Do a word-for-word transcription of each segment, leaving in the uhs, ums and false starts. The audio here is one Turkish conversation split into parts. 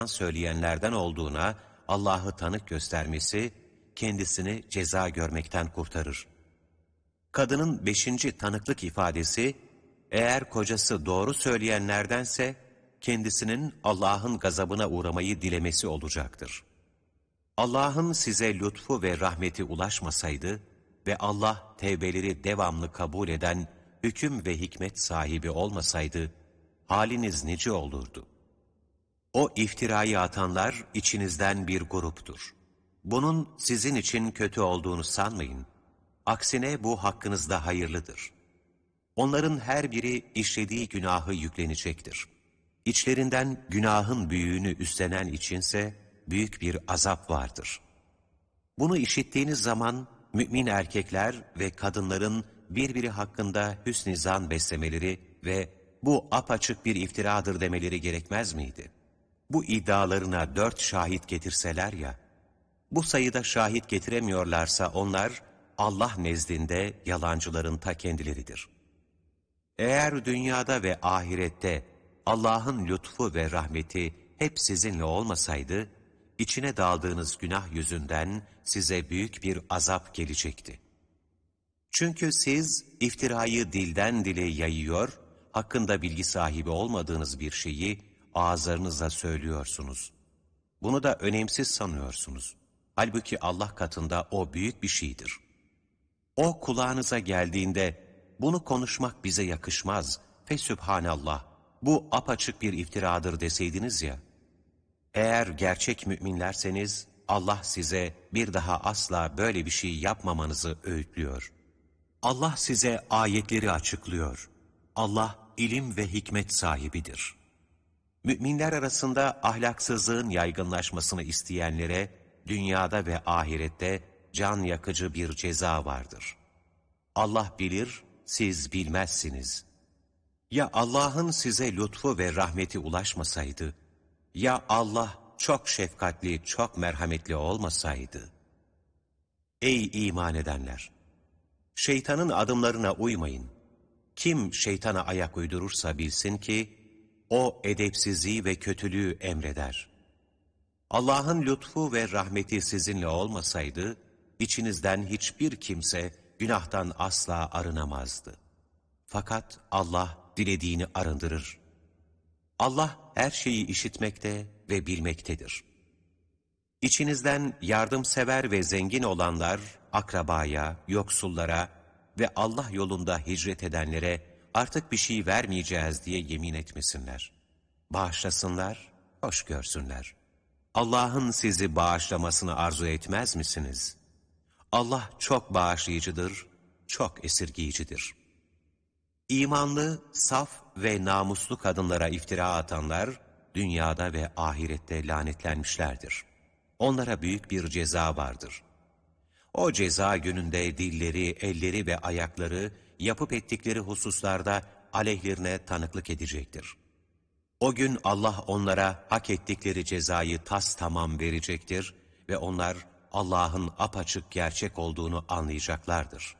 söyleyenlerden olduğuna Allah'ı tanık göstermesi, kendisini ceza görmekten kurtarır. Kadının beşinci tanıklık ifadesi, eğer kocası doğru söyleyenlerdense, kendisinin Allah'ın gazabına uğramayı dilemesi olacaktır. Allah'ın size lütfu ve rahmeti ulaşmasaydı ve Allah tevbeleri devamlı kabul eden hüküm ve hikmet sahibi olmasaydı, haliniz nice olurdu? O iftirayı atanlar içinizden bir gruptur. Bunun sizin için kötü olduğunu sanmayın. Aksine bu hakkınızda hayırlıdır. Onların her biri işlediği günahı yüklenecektir. İçlerinden günahın büyüğünü üstlenen içinse büyük bir azap vardır. Bunu işittiğiniz zaman mümin erkekler ve kadınların birbiri hakkında hüsn-i zan beslemeleri ve bu apaçık bir iftiradır demeleri gerekmez miydi? Bu iddialarına dört şahit getirseler ya, bu sayıda şahit getiremiyorlarsa onlar Allah nezdinde yalancıların ta kendileridir. Eğer dünyada ve ahirette Allah'ın lütfu ve rahmeti hep sizinle olmasaydı, içine daldığınız günah yüzünden size büyük bir azap gelecekti. Çünkü siz iftirayı dilden dile yayıyor, hakkında bilgi sahibi olmadığınız bir şeyi ağızlarınızla söylüyorsunuz. Bunu da önemsiz sanıyorsunuz. Halbuki Allah katında o büyük bir şeydir. O kulağınıza geldiğinde, bunu konuşmak bize yakışmaz, fesübhanallah, bu apaçık bir iftiradır deseydiniz ya, eğer gerçek müminlerseniz, Allah size bir daha asla böyle bir şey yapmamanızı öğütlüyor. Allah size ayetleri açıklıyor. Allah ilim ve hikmet sahibidir. Müminler arasında ahlaksızlığın yaygınlaşmasını isteyenlere, dünyada ve ahirette can yakıcı bir ceza vardır. Allah bilir, siz bilmezsiniz. Ya Allah'ın size lütfu ve rahmeti ulaşmasaydı, ya Allah çok şefkatli, çok merhametli olmasaydı? Ey iman edenler! Şeytanın adımlarına uymayın. Kim şeytana ayak uydurursa bilsin ki, o edepsizliği ve kötülüğü emreder. Allah'ın lütfu ve rahmeti sizinle olmasaydı, içinizden hiçbir kimse günahtan asla arınamazdı. Fakat Allah dilediğini arındırır. Allah her şeyi işitmekte ve bilmektedir. İçinizden yardımsever ve zengin olanlar, akrabaya, yoksullara ve Allah yolunda hicret edenlere artık bir şey vermeyeceğiz diye yemin etmesinler. Bağışlasınlar, hoş görsünler. Allah'ın sizi bağışlamasını arzu etmez misiniz? Allah çok bağışlayıcıdır, çok esirgiyicidir. İmanlı, saf ve namuslu kadınlara iftira atanlar, dünyada ve ahirette lanetlenmişlerdir. Onlara büyük bir ceza vardır. O ceza gününde dilleri, elleri ve ayakları yapıp ettikleri hususlarda aleyhlerine tanıklık edecektir. O gün Allah onlara hak ettikleri cezayı tas tamam verecektir ve onlar Allah'ın apaçık gerçek olduğunu anlayacaklardır.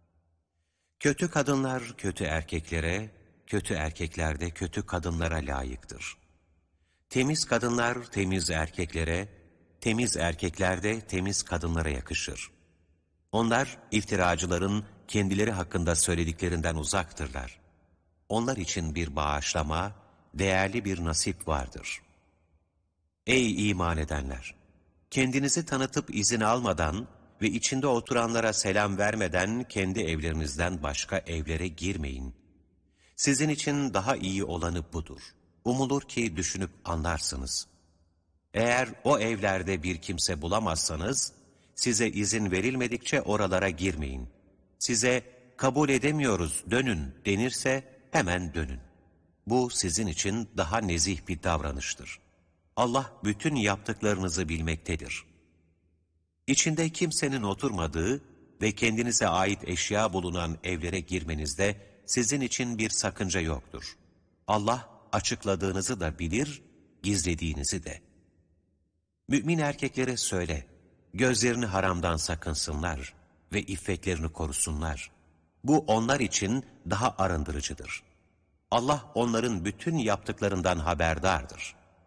Kötü kadınlar kötü erkeklere, kötü erkekler de kötü kadınlara layıktır. Temiz kadınlar temiz erkeklere, temiz erkekler de temiz kadınlara yakışır. Onlar iftiracıların kendileri hakkında söylediklerinden uzaktırlar. Onlar için bir bağışlama, değerli bir nasip vardır. Ey iman edenler! Kendinizi tanıtıp izin almadan ve içinde oturanlara selam vermeden kendi evlerinizden başka evlere girmeyin. Sizin için daha iyi olanı budur. Umulur ki düşünüp anlarsınız. Eğer o evlerde bir kimse bulamazsanız, size izin verilmedikçe oralara girmeyin. Size kabul edemiyoruz, dönün denirse hemen dönün. Bu sizin için daha nezih bir davranıştır. Allah bütün yaptıklarınızı bilmektedir. İçinde kimsenin oturmadığı ve kendinize ait eşya bulunan evlere girmenizde sizin için bir sakınca yoktur. Allah açıkladığınızı da bilir, gizlediğinizi de. Mümin erkeklere söyle, gözlerini haramdan sakınsınlar ve iffetlerini korusunlar. Bu onlar için daha arındırıcıdır. Allah onların bütün yaptıklarından haberdardır.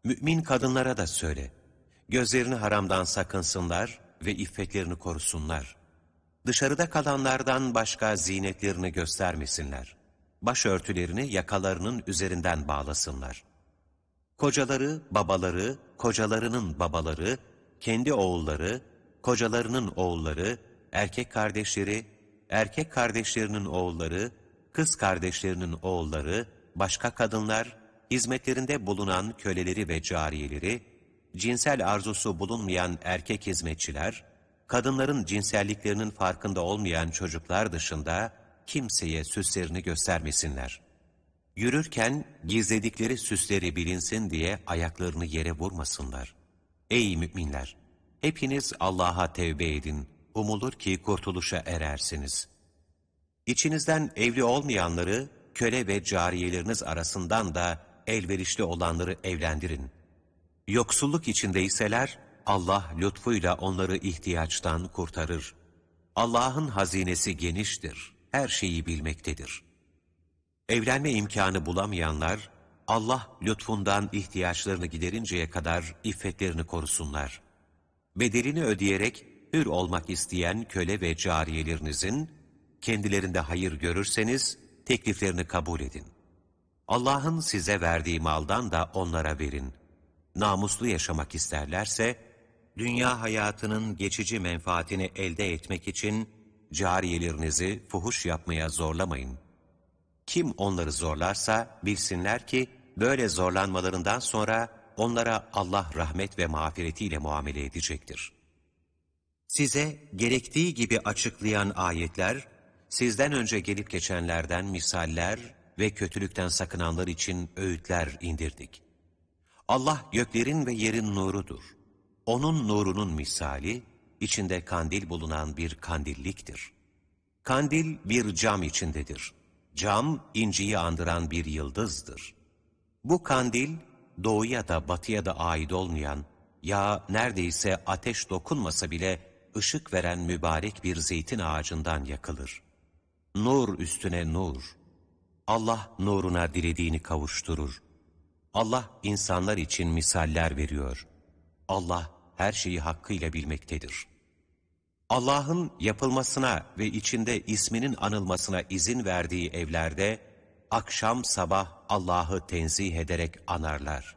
Mümin kadınlara da söyle, gözlerini haramdan sakınsınlar ve iffetlerini korusunlar. Dışarıda kalanlardan başka zinetlerini göstermesinler. Başörtülerini yakalarının üzerinden bağlasınlar. Kocaları, babaları, kocalarının babaları, kendi oğulları, kocalarının oğulları, erkek kardeşleri, erkek kardeşlerinin oğulları, kız kardeşlerinin oğulları, başka kadınlar, hizmetlerinde bulunan köleleri ve cariyeleri, cinsel arzusu bulunmayan erkek hizmetçiler, kadınların cinselliklerinin farkında olmayan çocuklar dışında kimseye süslerini göstermesinler. Yürürken gizledikleri süsleri bilinsin diye ayaklarını yere vurmasınlar. Ey müminler! Hepiniz Allah'a tevbe edin, umulur ki kurtuluşa erersiniz. İçinizden evli olmayanları, köle ve cariyeleriniz arasından da elverişli olanları evlendirin. Yoksulluk içindeyseler, Allah lütfuyla onları ihtiyaçtan kurtarır. Allah'ın hazinesi geniştir, her şeyi bilmektedir. Evlenme imkanı bulamayanlar, Allah lütfundan ihtiyaçlarını giderinceye kadar iffetlerini korusunlar. Bedelini ödeyerek hür olmak isteyen köle ve cariyelerinizin, kendilerinde hayır görürseniz, tekliflerini kabul edin. Allah'ın size verdiği maldan da onlara verin. Namuslu yaşamak isterlerse, dünya hayatının geçici menfaatini elde etmek için cariyelerinizi fuhuş yapmaya zorlamayın. Kim onları zorlarsa bilsinler ki böyle zorlanmalarından sonra onlara Allah rahmet ve mağfiretiyle muamele edecektir. Size gerektiği gibi açıklayan ayetler, sizden önce gelip geçenlerden misaller ve kötülükten sakınanlar için öğütler indirdik. Allah göklerin ve yerin nurudur. Onun nurunun misali, içinde kandil bulunan bir kandilliktir. Kandil bir cam içindedir. Cam, inciyi andıran bir yıldızdır. Bu kandil, doğuya da batıya da ait olmayan, ya neredeyse ateş dokunmasa bile ışık veren mübarek bir zeytin ağacından yakılır. Nur üstüne nur. Allah nuruna dilediğini kavuşturur. Allah insanlar için misaller veriyor. Allah her şeyi hakkıyla bilmektedir. Allah'ın yapılmasına ve içinde isminin anılmasına izin verdiği evlerde, akşam sabah Allah'ı tenzih ederek anarlar.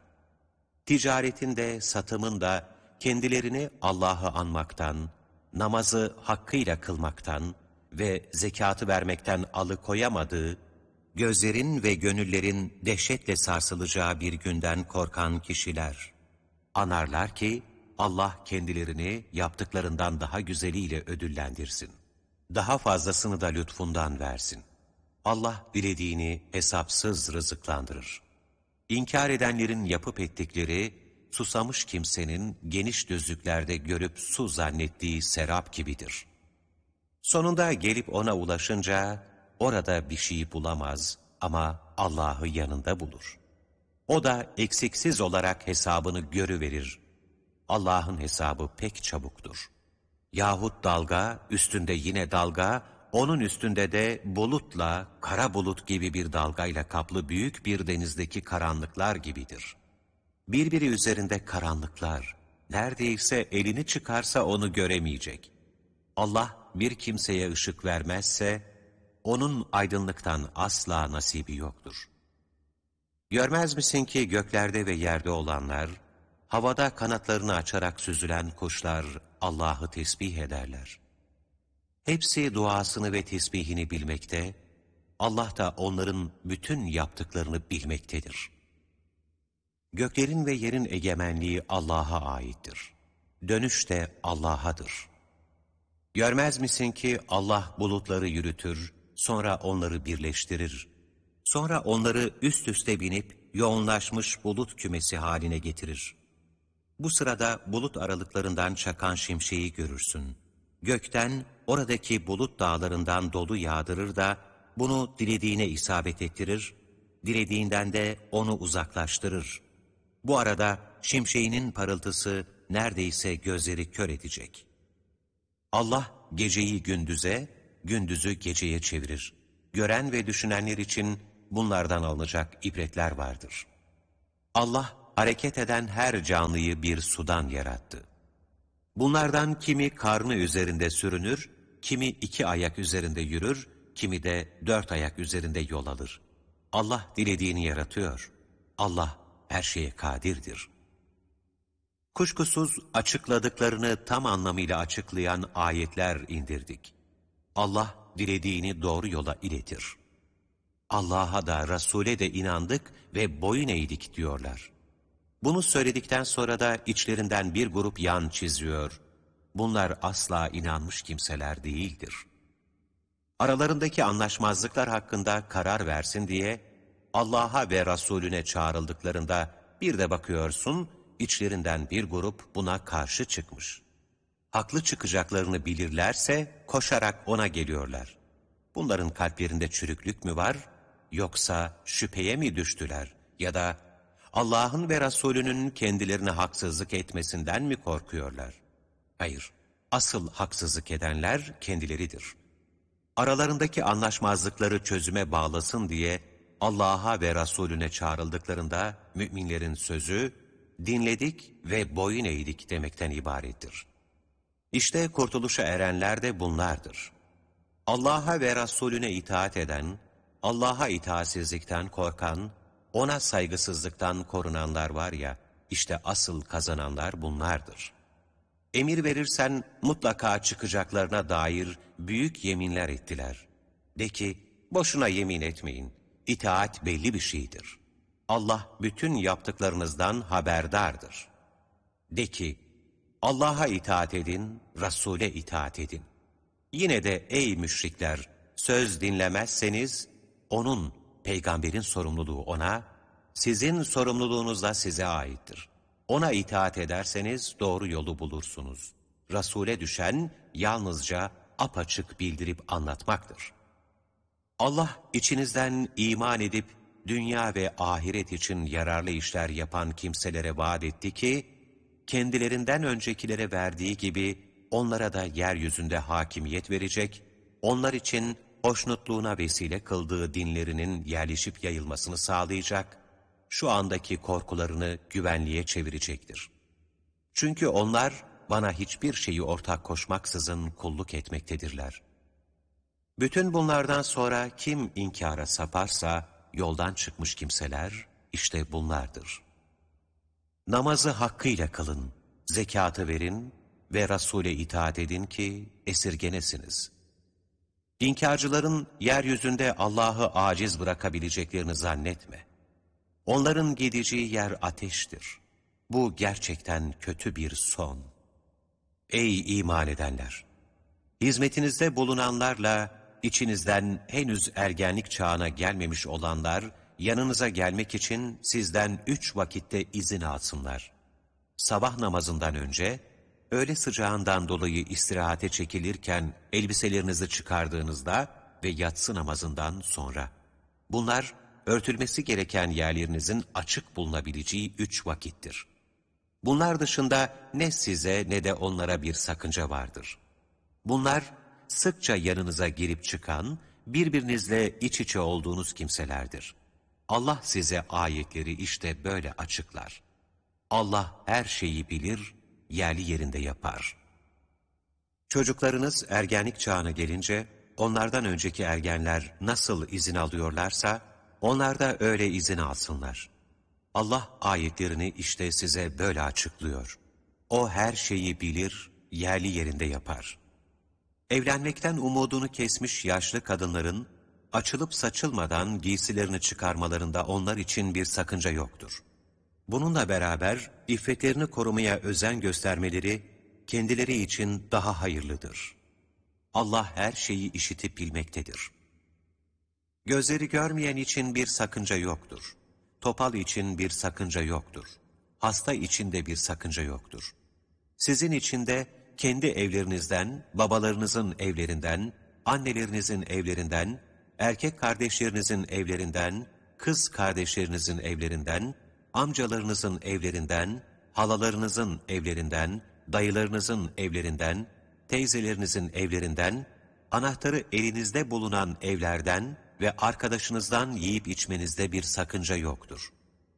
Ticaretinde, satımında kendilerini Allah'ı anmaktan, namazı hakkıyla kılmaktan ve zekatı vermekten alıkoyamadığı, gözlerin ve gönüllerin dehşetle sarsılacağı bir günden korkan kişiler, anarlar ki Allah kendilerini yaptıklarından daha güzeliyle ödüllendirsin. Daha fazlasını da lütfundan versin. Allah dilediğini hesapsız rızıklandırır. İnkar edenlerin yapıp ettikleri, susamış kimsenin geniş düzlüklerde görüp su zannettiği serap gibidir. Sonunda gelip ona ulaşınca, orada bir şey bulamaz ama Allah'ı yanında bulur. O da eksiksiz olarak hesabını görüverir. Allah'ın hesabı pek çabuktur. Yahut dalga, üstünde yine dalga, onun üstünde de bulutla, kara bulut gibi bir dalgayla kaplı büyük bir denizdeki karanlıklar gibidir. Birbiri üzerinde karanlıklar, neredeyse elini çıkarsa onu göremeyecek. Allah bir kimseye ışık vermezse, onun aydınlıktan asla nasibi yoktur. Görmez misin ki göklerde ve yerde olanlar, havada kanatlarını açarak süzülen kuşlar Allah'ı tesbih ederler. Hepsi duasını ve tesbihini bilmekte, Allah da onların bütün yaptıklarını bilmektedir. Göklerin ve yerin egemenliği Allah'a aittir. Dönüş de Allah'adır. Görmez misin ki Allah bulutları yürütür, sonra onları birleştirir. Sonra onları üst üste binip yoğunlaşmış bulut kümesi haline getirir. Bu sırada bulut aralıklarından çakan şimşeği görürsün. Gökten oradaki bulut dağlarından dolu yağdırır da bunu dilediğine isabet ettirir, dilediğinden de onu uzaklaştırır. Bu arada şimşeğinin parıltısı neredeyse gözleri kör edecek. Allah geceyi gündüze, gündüzü geceye çevirir. Gören ve düşünenler için bunlardan alınacak ibretler vardır. Allah hareket eden her canlıyı bir sudan yarattı. Bunlardan kimi karnı üzerinde sürünür, kimi iki ayak üzerinde yürür, kimi de dört ayak üzerinde yol alır. Allah dilediğini yaratıyor. Allah her şeye kadirdir. Kuşkusuz açıkladıklarını tam anlamıyla açıklayan ayetler indirdik. Allah dilediğini doğru yola iletir. Allah'a da Resul'e de inandık ve boyun eğdik diyorlar. Bunu söyledikten sonra da içlerinden bir grup yan çiziyor. Bunlar asla inanmış kimseler değildir. Aralarındaki anlaşmazlıklar hakkında karar versin diye Allah'a ve Resulüne çağrıldıklarında bir de bakıyorsun, içlerinden bir grup buna karşı çıkmış. Haklı çıkacaklarını bilirlerse koşarak ona geliyorlar. Bunların kalplerinde çürüklük mü var, yoksa şüpheye mi düştüler ya da Allah'ın ve Resulünün kendilerine haksızlık etmesinden mi korkuyorlar? Hayır, asıl haksızlık edenler kendileridir. Aralarındaki anlaşmazlıkları çözüme bağlasın diye Allah'a ve Resulüne çağrıldıklarında müminlerin sözü, dinledik ve boyun eğdik demekten ibarettir. İşte kurtuluşa erenler de bunlardır. Allah'a ve Resulüne itaat eden, Allah'a itaatsizlikten korkan, ona saygısızlıktan korunanlar var ya, işte asıl kazananlar bunlardır. Emir verirsen mutlaka çıkacaklarına dair büyük yeminler ettiler. De ki, boşuna yemin etmeyin, itaat belli bir şeydir. Allah bütün yaptıklarınızdan haberdardır. De ki, Allah'a itaat edin, Resul'e itaat edin. Yine de ey müşrikler, söz dinlemezseniz, onun, peygamberin sorumluluğu ona, sizin sorumluluğunuz da size aittir. Ona itaat ederseniz doğru yolu bulursunuz. Resul'e düşen yalnızca apaçık bildirip anlatmaktır. Allah içinizden iman edip dünya ve ahiret için yararlı işler yapan kimselere vaat etti ki, kendilerinden öncekilere verdiği gibi onlara da yeryüzünde hakimiyet verecek, onlar için hoşnutluğuna vesile kıldığı dinlerinin yerleşip yayılmasını sağlayacak, şu andaki korkularını güvenliğe çevirecektir. Çünkü onlar bana hiçbir şeyi ortak koşmaksızın kulluk etmektedirler. Bütün bunlardan sonra kim inkara saparsa yoldan çıkmış kimseler işte bunlardır. Namazı hakkıyla kılın, zekatı verin ve Resul'e itaat edin ki esirgenesiniz. İnkarcıların yeryüzünde Allah'ı aciz bırakabileceklerini zannetme. Onların gideceği yer ateştir. Bu gerçekten kötü bir son. Ey iman edenler! Hizmetinizde bulunanlarla içinizden henüz ergenlik çağına gelmemiş olanlar, yanınıza gelmek için sizden üç vakitte izin alsınlar. Sabah namazından önce, öğle sıcağından dolayı istirahate çekilirken elbiselerinizi çıkardığınızda ve yatsı namazından sonra. Bunlar, örtülmesi gereken yerlerinizin açık bulunabileceği üç vakittir. Bunlar dışında ne size ne de onlara bir sakınca vardır. Bunlar, sıkça yanınıza girip çıkan, birbirinizle iç içe olduğunuz kimselerdir. Allah size ayetleri işte böyle açıklar. Allah her şeyi bilir, yerli yerinde yapar. Çocuklarınız ergenlik çağına gelince, onlardan önceki ergenler nasıl izin alıyorlarsa, onlar da öyle izin alsınlar. Allah ayetlerini işte size böyle açıklıyor. O her şeyi bilir, yerli yerinde yapar. Evlenmekten umudunu kesmiş yaşlı kadınların, açılıp saçılmadan giysilerini çıkarmalarında onlar için bir sakınca yoktur. Bununla beraber iffetlerini korumaya özen göstermeleri kendileri için daha hayırlıdır. Allah her şeyi işitip bilmektedir. Gözleri görmeyen için bir sakınca yoktur. Topal için bir sakınca yoktur. Hasta için de bir sakınca yoktur. Sizin için de kendi evlerinizden, babalarınızın evlerinden, annelerinizin evlerinden, erkek kardeşlerinizin evlerinden, kız kardeşlerinizin evlerinden, amcalarınızın evlerinden, halalarınızın evlerinden, dayılarınızın evlerinden, teyzelerinizin evlerinden, anahtarı elinizde bulunan evlerden ve arkadaşınızdan yiyip içmenizde bir sakınca yoktur.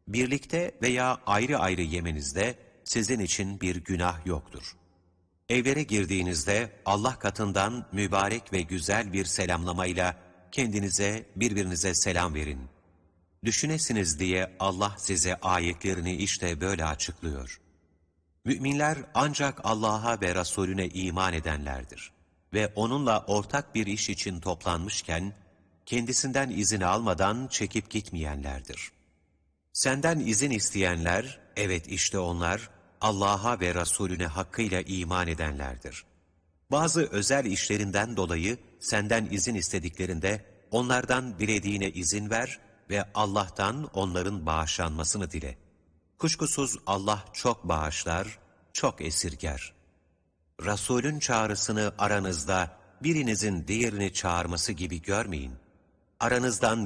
Birlikte veya ayrı ayrı yemenizde sizin için bir günah yoktur. Evlere girdiğinizde Allah katından mübarek ve güzel bir selamlamayla kendinize, birbirinize selam verin. Düşünesiniz diye Allah size ayetlerini işte böyle açıklıyor. Müminler ancak Allah'a ve Resulüne iman edenlerdir. Ve onunla ortak bir iş için toplanmışken, kendisinden izin almadan çekip gitmeyenlerdir. Senden izin isteyenler, evet işte onlar, Allah'a ve Resulüne hakkıyla iman edenlerdir. Bazı özel işlerinden dolayı senden izin istediklerinde, onlardan dilediğine izin ver ve Allah'tan onların bağışlanmasını dile. Kuşkusuz Allah çok bağışlar, çok esirger. Resulün çağrısını aranızda birinizin diğerini çağırması gibi görmeyin. Aranızdan